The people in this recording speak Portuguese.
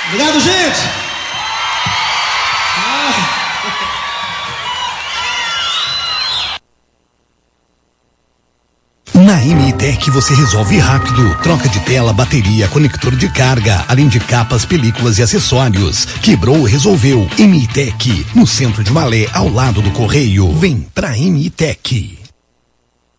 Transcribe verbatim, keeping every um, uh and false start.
Obrigado, gente! Ah. Na M I Tech você resolve rápido. Troca de tela, bateria, conector de carga, além de capas, películas e acessórios. Quebrou, resolveu. M I Tech, no centro de Malé, ao lado do Correio. Vem pra M I Tech.